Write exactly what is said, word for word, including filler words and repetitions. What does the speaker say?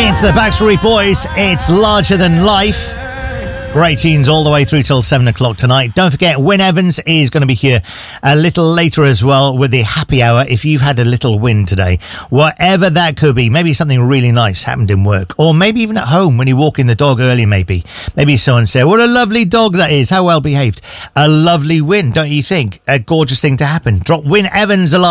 It's the Backstreet Boys. It's Larger Than Life. Great tunes all the way through till seven o'clock tonight. Don't forget, Wyn Evans is going to be here a little later as well with the happy hour. If you've had a little win today, whatever that could be, maybe something really nice happened in work, or maybe even at home when you're walking the dog early, maybe. Maybe someone said, what a lovely dog that is, how well behaved. A lovely win, don't you think? A gorgeous thing to happen. Drop Wyn Evans a line.